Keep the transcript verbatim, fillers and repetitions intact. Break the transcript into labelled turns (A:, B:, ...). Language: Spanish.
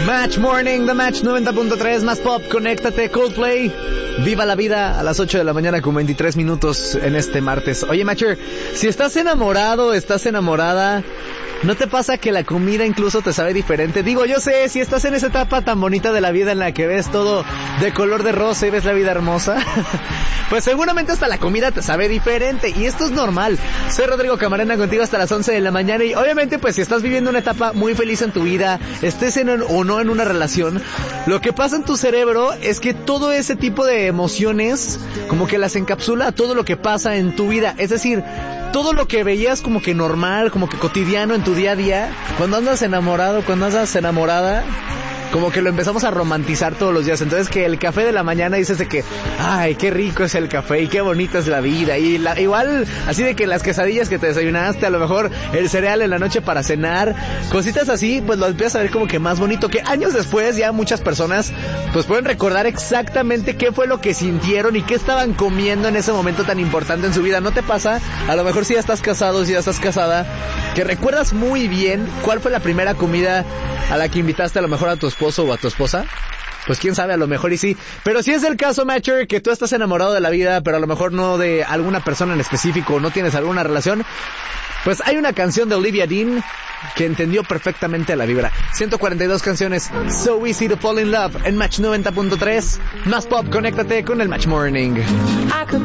A: Match Morning, The Match noventa punto tres, más pop, conéctate, Coldplay. Viva la vida a las ocho de la mañana con veintitrés minutos en este martes. Oye, Matcher, si estás enamorado, estás enamorada, ¿no te pasa que la comida incluso te sabe diferente? Digo, yo sé, si estás en esa etapa tan bonita de la vida en la que ves todo de color de rosa y ves la vida hermosa, pues seguramente hasta la comida te sabe diferente, y esto es normal. Soy Rodrigo Camarena contigo hasta las once de la mañana, y obviamente pues si estás viviendo una etapa muy feliz en tu vida, estés en o no en una relación, lo que pasa en tu cerebro es que todo ese tipo de emociones como que las encapsula a todo lo que pasa en tu vida. Es decir, todo lo que veías como que normal, como que cotidiano en tu día a día, cuando andas enamorado, cuando andas enamorada, como que lo empezamos a romantizar todos los días. Entonces que el café de la mañana dices de que, ay, qué rico es el café y qué bonita es la vida. Y la, igual, así de que las quesadillas que te desayunaste, a lo mejor el cereal en la noche para cenar, cositas así, pues lo empiezas a ver como que más bonito. Que años después ya muchas personas pues pueden recordar exactamente qué fue lo que sintieron y qué estaban comiendo en ese momento tan importante en su vida. ¿No te pasa? A lo mejor si ya estás casado, si ya estás casada, que recuerdas muy bien cuál fue la primera comida a la que invitaste a lo mejor a tu esposo o a tu esposa. Pues quién sabe, a lo mejor y sí. Pero si es el caso, Matcher, que tú estás enamorado de la vida, pero a lo mejor no de alguna persona en específico, o no tienes alguna relación, pues hay una canción de Olivia Dean que entendió perfectamente la vibra. ciento cuarenta y dos canciones, So Easy to Fall in Love, en Match noventa punto tres. Más pop, conéctate con el Match Morning.